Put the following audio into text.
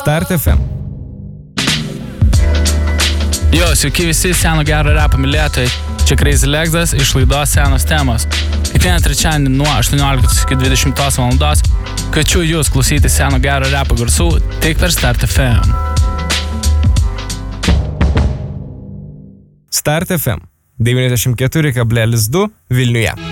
Start FM. Jo, sveiki visi seno gero repo mylėtojai. Čia Crazy Legzas iš laidos Senos temos. Kiekvieną trečiadienį nuo 18 iki 20 valandos kviečiu jūs klausyti seno gero repo garsų tik per Start FM. Start FM 94,2 Vilniuje.